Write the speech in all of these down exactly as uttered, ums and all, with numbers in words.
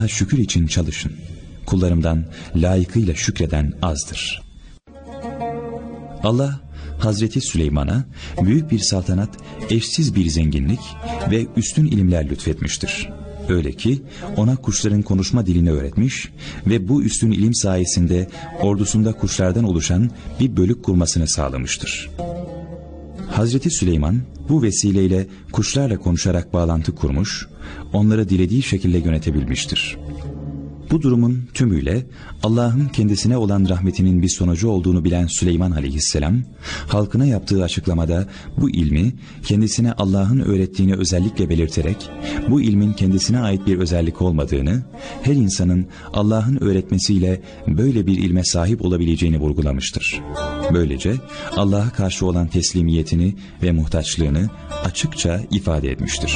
Şükür için çalışın. Kullarımdan layıkıyla şükreden azdır. Allah, Hazreti Süleyman'a büyük bir saltanat, eşsiz bir zenginlik ve üstün ilimler lütfetmiştir. Öyle ki ona kuşların konuşma dilini öğretmiş ve bu üstün ilim sayesinde ordusunda kuşlardan oluşan bir bölük kurmasını sağlamıştır. Hazreti Süleyman bu vesileyle kuşlarla konuşarak bağlantı kurmuş, onları dilediği şekilde yönetebilmiştir. Bu durumun tümüyle Allah'ın kendisine olan rahmetinin bir sonucu olduğunu bilen Süleyman aleyhisselam, halkına yaptığı açıklamada bu ilmi kendisine Allah'ın öğrettiğini özellikle belirterek, bu ilmin kendisine ait bir özellik olmadığını, her insanın Allah'ın öğretmesiyle böyle bir ilme sahip olabileceğini vurgulamıştır. Böylece Allah'a karşı olan teslimiyetini ve muhtaçlığını açıkça ifade etmiştir.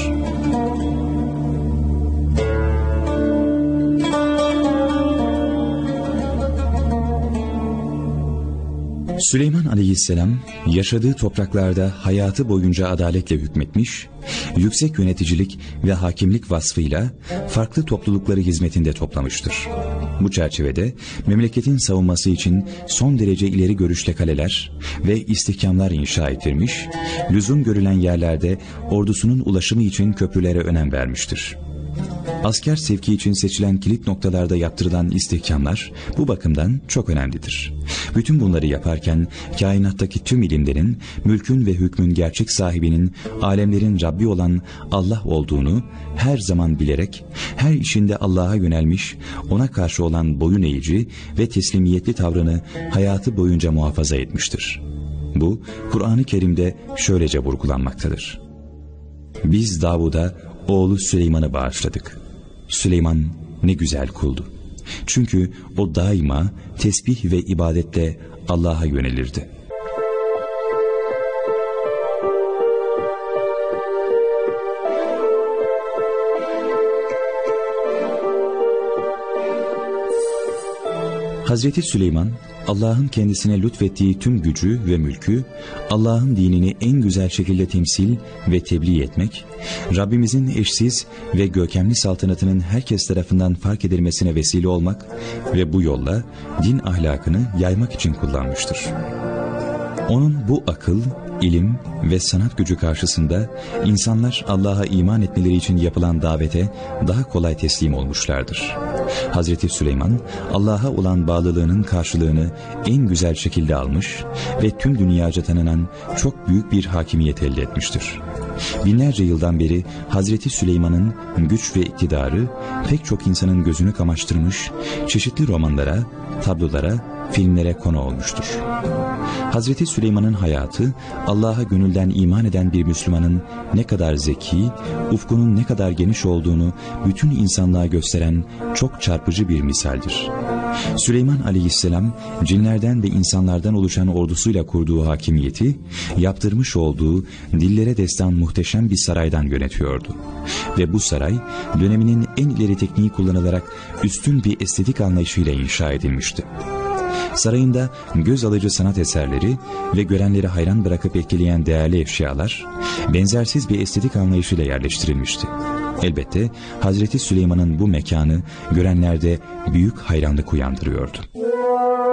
Süleyman aleyhisselam yaşadığı topraklarda hayatı boyunca adaletle hükmetmiş, yüksek yöneticilik ve hakimlik vasfıyla farklı toplulukları hizmetinde toplamıştır. Bu çerçevede memleketin savunması için son derece ileri görüşlü kaleler ve istihkamlar inşa ettirmiş, lüzum görülen yerlerde ordusunun ulaşımı için köprülere önem vermiştir. Asker sevki için seçilen kilit noktalarda yaptırılan istihkamlar bu bakımdan çok önemlidir. Bütün bunları yaparken kainattaki tüm ilimlerin, mülkün ve hükmün gerçek sahibinin, alemlerin Rabbi olan Allah olduğunu her zaman bilerek, her işinde Allah'a yönelmiş, ona karşı olan boyun eğici ve teslimiyetli tavrını hayatı boyunca muhafaza etmiştir. Bu, Kur'an-ı Kerim'de şöylece vurgulanmaktadır. Biz Davud'a oğlu Süleyman'ı bağışladık. Süleyman ne güzel kuldu. Çünkü o daima tesbih ve ibadette Allah'a yönelirdi. Hazreti Süleyman, Allah'ın kendisine lütfettiği tüm gücü ve mülkü, Allah'ın dinini en güzel şekilde temsil ve tebliğ etmek, Rabbimizin eşsiz ve görkemli saltanatının herkes tarafından fark edilmesine vesile olmak ve bu yolla din ahlakını yaymak için kullanmıştır. Onun bu akıl, ilim ve sanat gücü karşısında insanlar Allah'a iman etmeleri için yapılan davete daha kolay teslim olmuşlardır. Hazreti Süleyman Allah'a olan bağlılığının karşılığını en güzel şekilde almış ve tüm dünyaca tanınan çok büyük bir hakimiyet elde etmiştir. Binlerce yıldan beri Hazreti Süleyman'ın güç ve iktidarı pek çok insanın gözünü kamaştırmış, çeşitli romanlara, tablolara, filmlere konu olmuştur. Hazreti Süleyman'ın hayatı, Allah'a gönülden iman eden bir Müslümanın ne kadar zeki, ufkunun ne kadar geniş olduğunu bütün insanlığa gösteren çok çarpıcı bir misaldir. Süleyman aleyhisselam, cinlerden ve insanlardan oluşan ordusuyla kurduğu hakimiyeti, yaptırmış olduğu dillere destan muhteşem bir saraydan yönetiyordu. Ve bu saray, döneminin en ileri tekniği kullanılarak üstün bir estetik anlayışıyla inşa edilmişti. Sarayında göz alıcı sanat eserleri ve görenleri hayran bırakıp etkileyen değerli eşyalar, benzersiz bir estetik anlayışıyla yerleştirilmişti. Elbette Hazreti Süleyman'ın bu mekanı görenlerde büyük hayranlık uyandırıyordu.